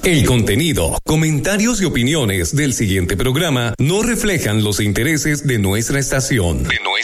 El contenido, comentarios y opiniones del siguiente programa no reflejan los intereses de nuestra estación.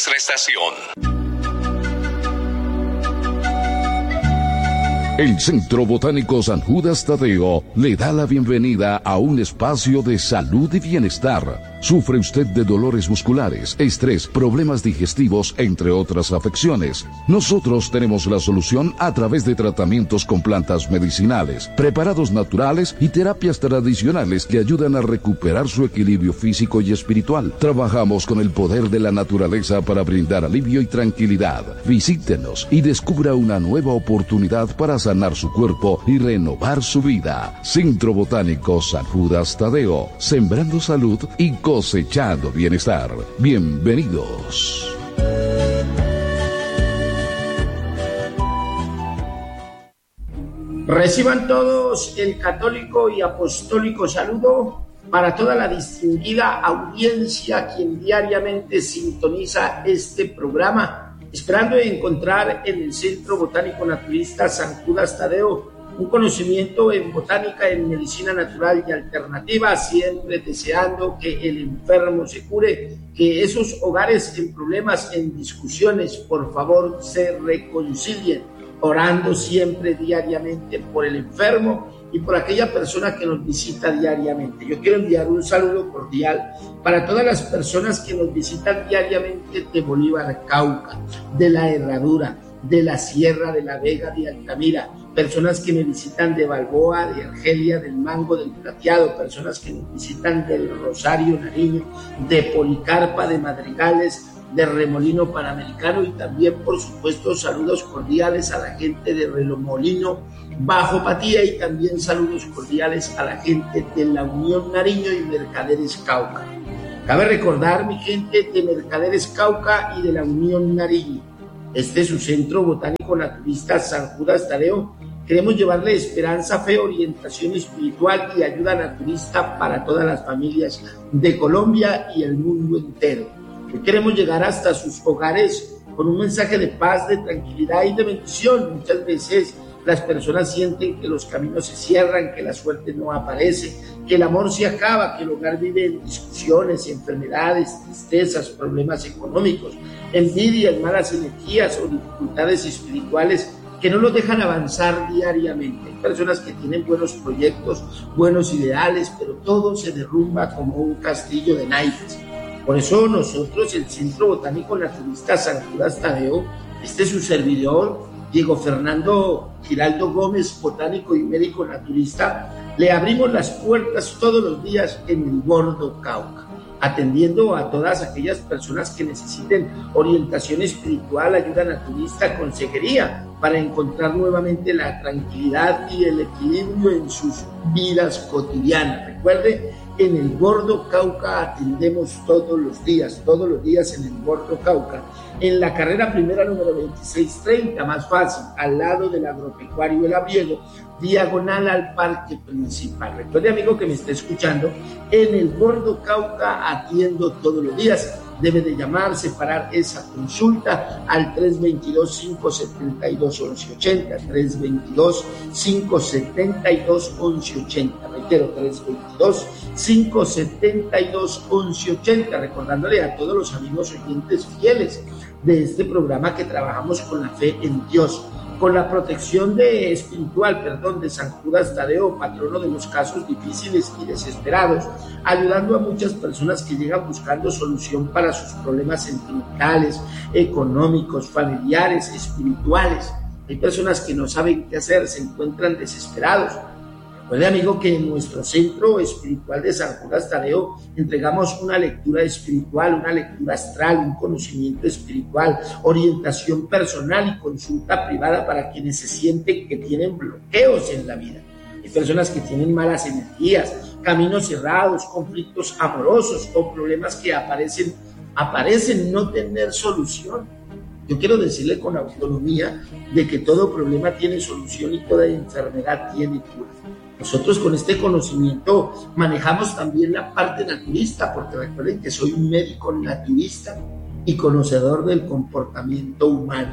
El Centro Botánico San Judas Tadeo le da la bienvenida a un espacio de salud y bienestar. ¿Sufre usted de dolores musculares, estrés, problemas digestivos, entre otras afecciones? Nosotros tenemos la solución a través de tratamientos con plantas medicinales, preparados naturales y terapias tradicionales que ayudan a recuperar su equilibrio físico y espiritual. Trabajamos con el poder de la naturaleza para brindar alivio y tranquilidad. Visítenos y descubra una nueva oportunidad para sanar su cuerpo y renovar su vida. Centro Botánico San Judas Tadeo, sembrando salud y cosechando bienestar. Bienvenidos. Reciban todos el católico y apostólico saludo para toda la distinguida audiencia quien diariamente sintoniza este programa, esperando encontrar en el Centro Botánico Naturista San Judas Tadeo un conocimiento en botánica, en medicina natural y alternativa, siempre deseando que el enfermo se cure, que esos hogares en problemas, en discusiones, por favor se reconcilien, orando siempre diariamente por el enfermo y por aquella persona que nos visita diariamente. Yo quiero enviar un saludo cordial para todas las personas que nos visitan diariamente de Bolívar, Cauca, de La Herradura, de la Sierra de la Vega, de Altamira, personas que me visitan de Balboa, de Argelia, del Mango, del Plateado, personas que nos visitan del Rosario, Nariño, de Policarpa, de Madrigales, de Remolino Panamericano y también, por supuesto, saludos cordiales a la gente de Remolino Bajo Patía y también saludos cordiales a la gente de la Unión Nariño y Mercaderes Cauca. Cabe recordar, mi gente de Mercaderes Cauca y de la Unión Nariño, este es su Centro Botánico Naturista San Judas Tadeo. Queremos llevarle esperanza, fe, orientación espiritual y ayuda naturista para todas las familias de Colombia y el mundo entero. Queremos llegar hasta sus hogares con un mensaje de paz, de tranquilidad y de bendición. Muchas veces las personas sienten que los caminos se cierran, que la suerte no aparece, que el amor se acaba, que el hogar vive en discusiones, enfermedades, tristezas, problemas económicos, envidias, malas energías o dificultades espirituales que no los dejan avanzar diariamente. Hay personas que tienen buenos proyectos, buenos ideales, pero todo se derrumba como un castillo de naipes. Por eso nosotros, el Centro Botánico Naturista San Judas Tadeo, este es su servidor, Diego Fernando Giraldo Gómez, botánico y médico naturista, le abrimos las puertas todos los días en el Gordo Cauca, atendiendo a todas aquellas personas que necesiten orientación espiritual, ayuda naturista, consejería, para encontrar nuevamente la tranquilidad y el equilibrio en sus vidas cotidianas. Recuerde, en el Gordo Cauca atendemos todos los días en el Gordo Cauca, en la carrera primera número 2630, más fácil, al lado del agropecuario El Abriego, diagonal al parque principal. Recuerde, amigo que me está escuchando, en el Gordo Cauca atiendo todos los días. Debe de llamar, separar esa consulta al 322-572-1180, 322-572-1180, reitero, 322-572-1180, recordándole a todos los amigos oyentes fieles de este programa que trabajamos con la fe en Dios, con la protección espiritual de San Judas Tadeo, patrono de los casos difíciles y desesperados, ayudando a muchas personas que llegan buscando solución para sus problemas sentimentales, económicos, familiares, espirituales. Hay personas que no saben qué hacer, se encuentran desesperados. Recuerde, amigo, que en nuestro Centro Espiritual de San Judas Tadeo entregamos una lectura espiritual, una lectura astral, un conocimiento espiritual, orientación personal y consulta privada para quienes se sienten que tienen bloqueos en la vida. Hay personas que tienen malas energías, caminos cerrados, conflictos amorosos o problemas que aparecen no tener solución. Yo quiero decirle con autonomía de que todo problema tiene solución y toda enfermedad tiene cura. Nosotros con este conocimiento manejamos también la parte naturista, porque recuerden que soy un médico naturista y conocedor del comportamiento humano.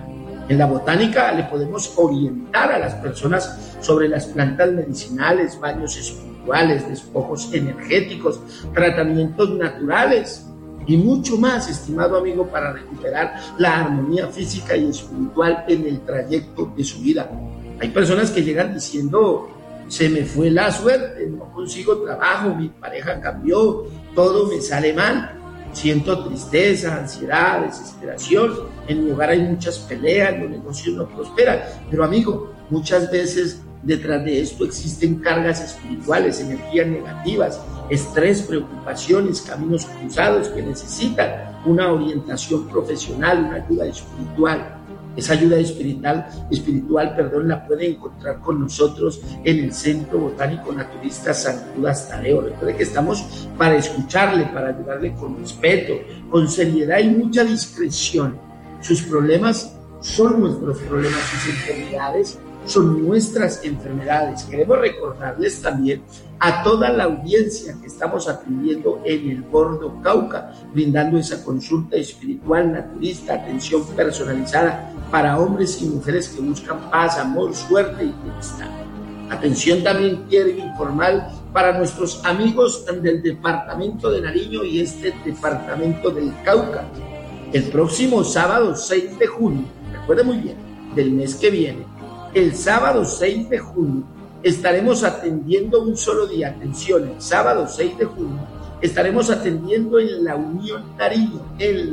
En la botánica le podemos orientar a las personas sobre las plantas medicinales, baños espirituales, despojos energéticos, tratamientos naturales y mucho más, estimado amigo, para recuperar la armonía física y espiritual en el trayecto de su vida. Hay personas que llegan diciendo: se me fue la suerte, no consigo trabajo, mi pareja cambió, todo me sale mal, siento tristeza, ansiedad, desesperación, en mi hogar hay muchas peleas, los negocios no prosperan. Pero amigo, muchas veces detrás de esto existen cargas espirituales, energías negativas, estrés, preocupaciones, caminos cruzados que necesitan una orientación profesional, una ayuda espiritual. Esa ayuda espiritual, la puede encontrar con nosotros en el Centro Botánico Naturista San Judas Tadeo. Recuerde que estamos para escucharle, para ayudarle con respeto, con seriedad y mucha discreción. Sus problemas son nuestros problemas, sus enfermedades son nuestras enfermedades. Queremos recordarles también a toda la audiencia que estamos atendiendo en el Gordo Cauca, brindando esa consulta espiritual naturista, atención personalizada para hombres y mujeres que buscan paz, amor, suerte y bienestar. Atención también quiero informar para nuestros amigos del departamento de Nariño y este departamento del Cauca. El próximo sábado 6 de junio, recuerde muy bien, del mes que viene, el sábado 6 de junio estaremos atendiendo un solo día. Atención, el sábado 6 de junio estaremos atendiendo en la Unión Nariño,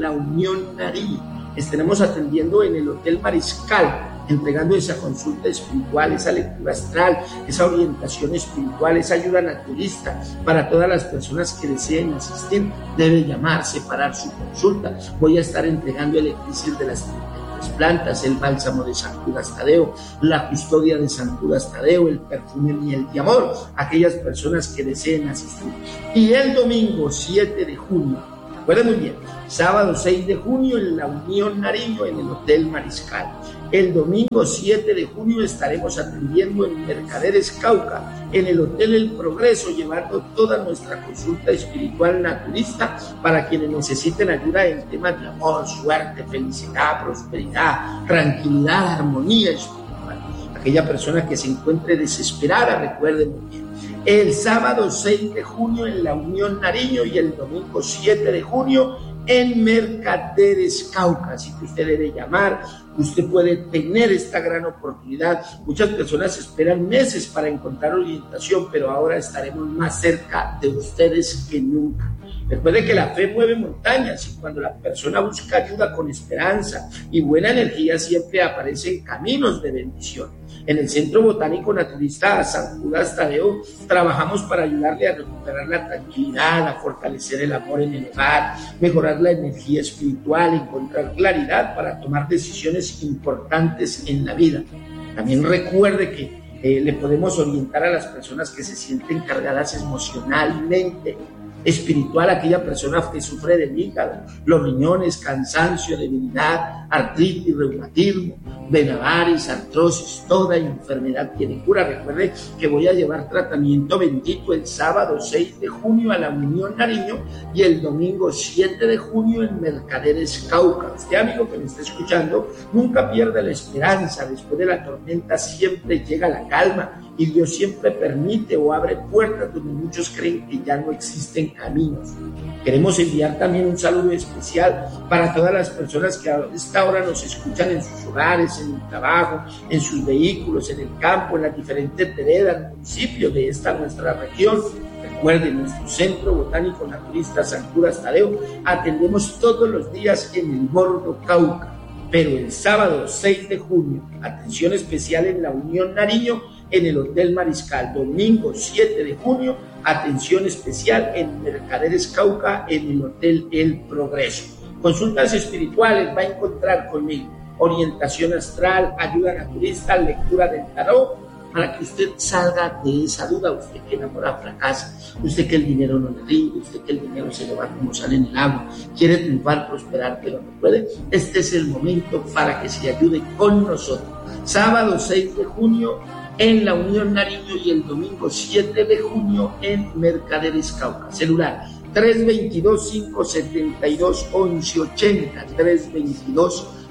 estaremos atendiendo en el Hotel Mariscal, entregando esa consulta espiritual, esa lectura astral, esa orientación espiritual, esa ayuda naturista para todas las personas que deseen asistir. Debe llamar, separar su consulta. Voy a estar entregando el elixir de las plantas, el bálsamo de San Judas Tadeo, la custodia de San Judas Tadeo, el perfume miel de amor, aquellas personas que deseen asistir. Y el domingo 7 de junio, recuerden muy bien, sábado 6 de junio en la Unión Nariño, en el Hotel Mariscal. El domingo 7 de junio estaremos atendiendo en Mercaderes Cauca, en el Hotel El Progreso, llevando toda nuestra consulta espiritual naturista para quienes necesiten ayuda en temas de amor, suerte, felicidad, prosperidad, tranquilidad, armonía espiritual. Aquella persona que se encuentre desesperada, recuerden muy bien. El sábado 6 de junio en la Unión Nariño y el domingo 7 de junio en Mercaderes Cauca. Así que usted debe llamar, usted puede tener esta gran oportunidad. Muchas personas esperan meses para encontrar orientación, pero ahora estaremos más cerca de ustedes que nunca. Recuerde que la fe mueve montañas y cuando la persona busca ayuda con esperanza y buena energía, siempre aparecen caminos de bendición. En el Centro Botánico Naturista San Judas Tadeo trabajamos para ayudarle a recuperar la tranquilidad, a fortalecer el amor en el hogar, mejorar la energía espiritual, encontrar claridad para tomar decisiones importantes en la vida. También recuerde que le podemos orientar a las personas que se sienten cargadas emocionalmente, espiritual, aquella persona que sufre del hígado, los riñones, cansancio, debilidad, artritis, reumatismo, venavaris, artrosis, toda enfermedad tiene cura. Recuerde que voy a llevar tratamiento bendito el sábado 6 de junio a la Unión Nariño y el domingo 7 de junio en Mercaderes Cauca. Usted, amigo que me está escuchando, nunca pierda la esperanza. Después de la tormenta siempre llega la calma y Dios siempre permite o abre puertas donde muchos creen que ya no existen caminos. Queremos enviar también un saludo especial para todas las personas que a esta hora nos escuchan en sus hogares, en el trabajo, en sus vehículos, en el campo, en las diferentes veredas, municipios de esta nuestra región. Recuerden, nuestro Centro Botánico Naturista San Judas Tadeo atendemos todos los días en el Gordo Cauca, pero el sábado 6 de junio, atención especial en la Unión Nariño, en el Hotel Mariscal. Domingo 7 de junio, atención especial en Mercaderes Cauca, en el Hotel El Progreso. Consultas espirituales va a encontrar conmigo, orientación astral, ayuda naturista, lectura del tarot, para que usted salga de esa duda. Usted que enamora fracasa, usted que el dinero no le rinde, usted que el dinero se le va como sale en el agua, quiere triunfar, prosperar, pero no puede. Este es el momento para que se ayude con nosotros. Sábado 6 de junio en la Unión Nariño y el domingo 7 de junio en Mercaderes Cauca. Celular 322-572-1180,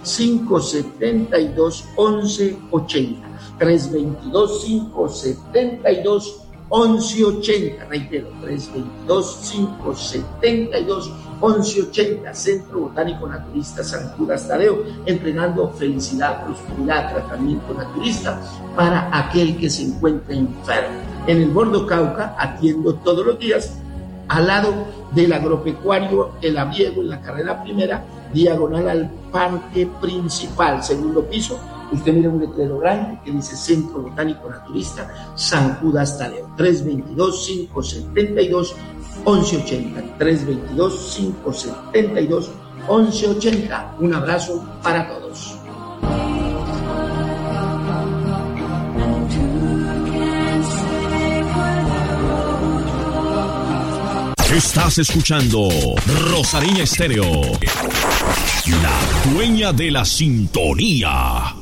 322-572-1180. 322-572-1180. Reitero, 322-572-1180. Centro Botánico Naturista San Judas Tadeo, entregando felicidad, prosperidad, tratamiento naturista para aquel que se encuentra enfermo. En el Bordo Cauca atiendo todos los días al lado del agropecuario El Abriego, en la carrera primera, diagonal al parque principal, segundo piso. Usted mira un letrero grande que dice Centro Botánico Naturista San Judas Tadeo. 322-572-1180. 322-572-1180. Un abrazo para todos. Estás escuchando Rosarina Estéreo, la dueña de la sintonía.